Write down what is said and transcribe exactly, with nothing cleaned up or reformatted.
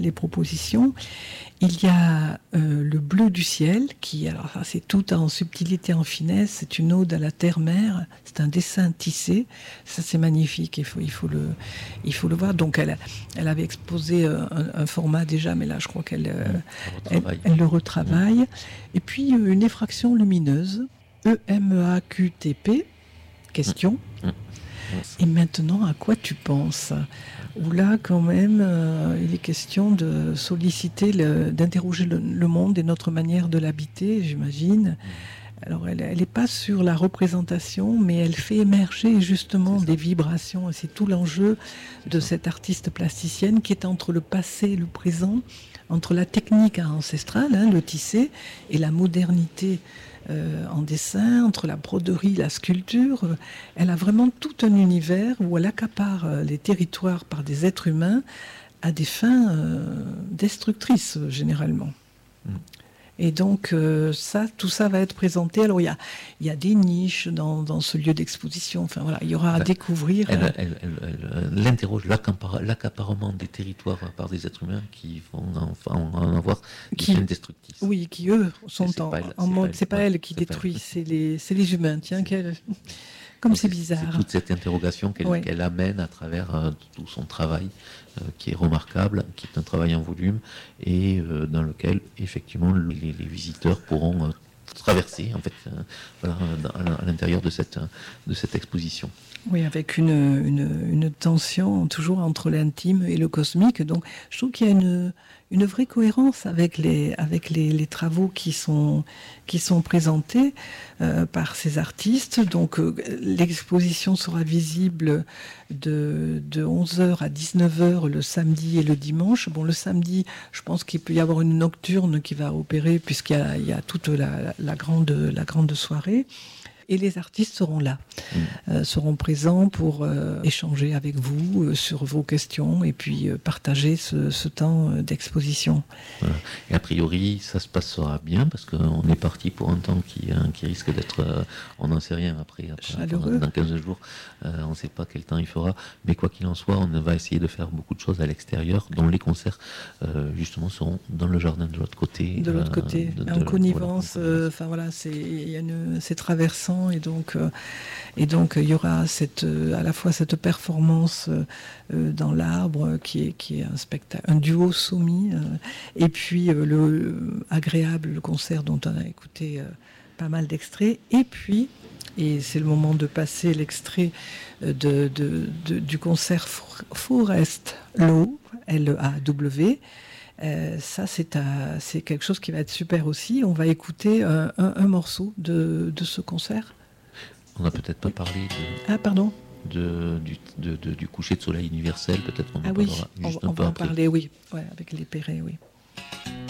les propositions. Il y a euh, le bleu du ciel, qui, alors ça, c'est tout en subtilité, en finesse, c'est une ode à la terre-mère, c'est un dessin tissé, ça c'est magnifique, il faut, il faut, le, il faut le voir. Donc elle, elle avait exposé un, un format déjà, mais là je crois qu'elle euh, elle, elle le retravaille. Et puis une effraction lumineuse, E M E A Q T P, question. Et maintenant, à quoi tu penses ? Où là, quand même, euh, il est question de solliciter, le, d'interroger le, le monde et notre manière de l'habiter, j'imagine. Alors, elle n'est pas sur la représentation, mais elle fait émerger justement des vibrations. Et c'est tout l'enjeu de cette artiste plasticienne qui est entre le passé et le présent, entre la technique ancestrale, hein, le tissé, et la modernité euh, en dessin, entre la broderie, la sculpture. Elle a vraiment tout un univers où elle accapare euh, les territoires par des êtres humains à des fins euh, destructrices, généralement. Mmh. Et donc, euh, ça, tout ça va être présenté. Alors, il y a, il y a des niches dans, dans ce lieu d'exposition. Enfin, voilà, il y aura à enfin, découvrir. Elle, euh... elle, elle, elle, elle interroge l'accaparement des territoires par des êtres humains qui vont en, en, en avoir des fins destructrices. Oui, qui, eux, sont en, elle, en mode... C'est pas elle, pas elle qui détruit, c'est les, c'est les humains. Tiens, qu'elle... Comme c'est, c'est bizarre. C'est toute cette interrogation qu'elle, ouais. qu'elle amène à travers euh, tout son travail, euh, qui est remarquable, qui est un travail en volume, et euh, dans lequel, effectivement, les, les visiteurs pourront euh, traverser, en fait, euh, voilà, à l'intérieur de cette, de cette exposition. Oui, avec une, une, une tension toujours entre l'intime et le cosmique. Donc, je trouve qu'il y a une, une vraie cohérence avec les, avec les, les travaux qui sont, qui sont présentés euh, par ces artistes. Donc, euh, l'exposition sera visible de, de onze heures à dix-neuf heures le samedi et le dimanche. Bon, le samedi, je pense qu'il peut y avoir une nocturne qui va opérer puisqu'il y a, il y a toute la, la, grande, la grande soirée. Et les artistes seront là, mmh. euh, seront présents pour euh, échanger avec vous euh, sur vos questions et puis euh, partager ce, ce temps euh, d'exposition. Voilà. Et a priori, ça se passera bien parce qu'on est parti pour un temps qui, hein, qui risque d'être, euh, on n'en sait rien après, après dans, dans quinze jours, euh, on ne sait pas quel temps il fera, mais quoi qu'il en soit, on va essayer de faire beaucoup de choses à l'extérieur, dont les concerts euh, justement seront dans le jardin de l'autre côté. De l'autre euh, côté, de, de, en connivence, enfin voilà, c'est, y a une, c'est traversant. Et donc, euh, et donc, il y aura cette, euh, à la fois cette performance euh, dans l'arbre qui est, qui est un spectacle, un duo soumis, euh, et puis euh, le euh, agréable le concert dont on a écouté euh, pas mal d'extraits, et puis, et c'est le moment de passer l'extrait de, de, de, du concert Forest Law, L A W. Euh, ça, c'est, à, c'est quelque chose qui va être super aussi. On va écouter un, un, un morceau de, de ce concert. On n'a peut-être pas parlé de... Ah, pardon de, du, de, de, du coucher de soleil universel, peut-être qu'on en ah, oui, parlera juste on, un on peu va en après. parler, oui, ouais, avec les Perret, oui.